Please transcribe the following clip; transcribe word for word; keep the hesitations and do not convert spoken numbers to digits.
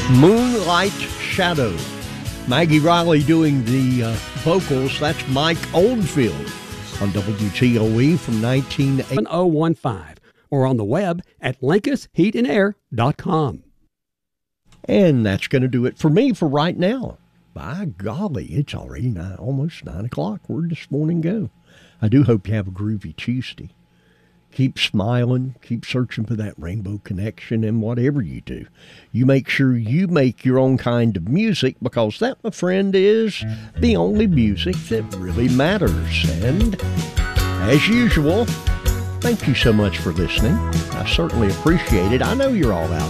Moonlight Shadow. Maggie Riley doing the uh, vocals. That's Mike Oldfield on W T O E from nineteen eighty. seven oh one five or on the web at Linkus Heat and Air dot com. And that's going to do it for me for right now. By golly, it's already nine, almost nine o'clock. Where'd this morning go? I do hope you have a groovy Tuesday. Keep smiling, keep searching for that rainbow connection, and whatever you do, you make sure you make your own kind of music, because that, my friend, is the only music that really matters. And as usual, thank you so much for listening. I certainly appreciate it. I know you're all out